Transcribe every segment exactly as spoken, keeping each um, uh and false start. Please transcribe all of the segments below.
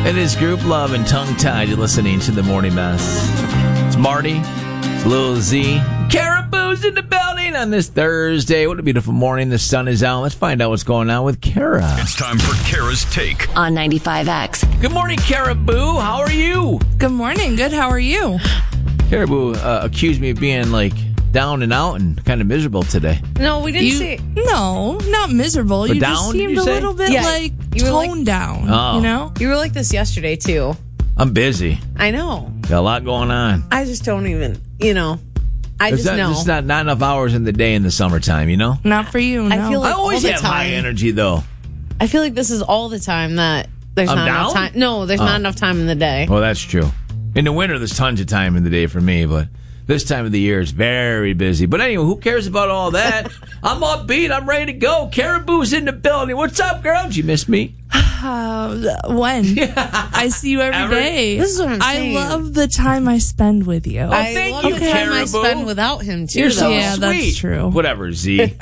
It is Group Love and Tongue Tied. You're listening to The Morning Mess. It's Marty, it's Lil Z, Caribou's in the building on this Thursday. What a beautiful morning. The sun is out. Let's find out what's going on with Kara. It's time for Kara's Take on ninety-five X. Good morning, Caribou. How are you? Good morning. Good. How are you? Caribou uh, accused me of being like down and out and kind of miserable today. No, we didn't You, see. no, not miserable. But you down, just did seemed you a say? little bit Yeah, like you were like- toned down. Oh. You know? You were like this yesterday too. I'm busy. I know. Got a lot going on. I just don't even. You know. I There's just not, know. There's not, not enough hours in the day in the summertime, you know? Not for you. No. I feel like I always all the have high time. energy, though. I feel like this is all the time that there's I'm not enough down? time. No, there's Oh. not enough time in the day. Well, that's true. In the winter, there's tons of time in the day for me, but this time of the year is very busy. But anyway, who cares about all that? I'm upbeat. I'm ready to go. Caribou's in the building. What's up, girl? Did you miss me? Uh, when? I see you every day. Every- This is what I'm saying. I love the time I spend with you. I thank love you, the time I Caribou. spend without him too. You're so though. Yeah, sweet. that's true. Whatever, Z.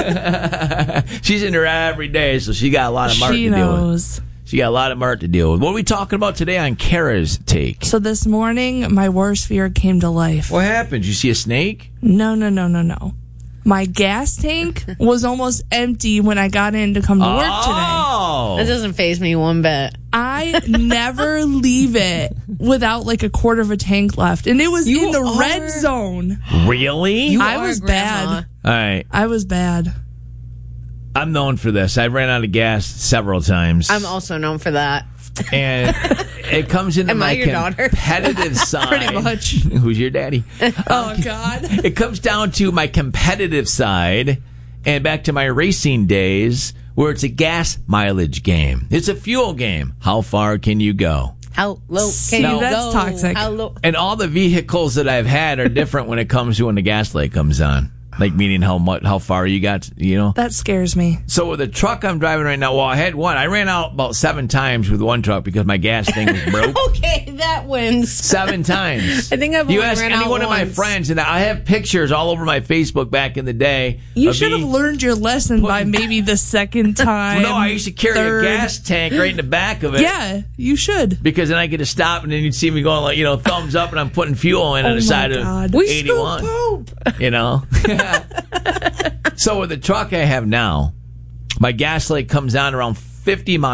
She's in there every day, so she got a lot of mark She to deal with. knows. She got a lot of mark to deal with. What are we talking about today on Kara's Take? So this morning, my worst fear came to life. What happened? Did you see a snake? No, no, no, no, no. My gas tank was almost empty when I got in to come to work today. Oh. That doesn't faze me one bit. I never leave it without like a quarter of a tank left. And it was You in the are- red zone. Really? You I are was grandma. bad. All right. I was bad. I'm known for this. I ran out of gas several times. I'm also known for that. and it comes into Am my I your daughter? competitive side. Pretty much. Who's your daddy? Oh, God. It comes down to my competitive side and back to my racing days where it's a gas mileage game. It's a fuel game. How far can you go? How low can See, you that's go? toxic. How low? And all the vehicles that I've had are different when it comes to when the gas light comes on. Like meaning how much, how far you got, you know? That scares me. So with the truck I'm driving right now, well, I had one. I ran out about seven times with one truck because my gas thing was broke. Okay, that wins. Seven times. I think I've You only ask ran any out one of my once. friends, and I have pictures all over my Facebook back in the day. You of should have me- learned your lesson by maybe the second time. No, I used to carry third. a gas tank right in the back of it. Yeah, you should. Because then I get to stop, and then you'd see me going like, you know, thumbs up, and I'm putting fuel in Oh on the my side God. of We eighty-one. Poop. You know. So with the truck I have now, my gas light comes on around fifty miles.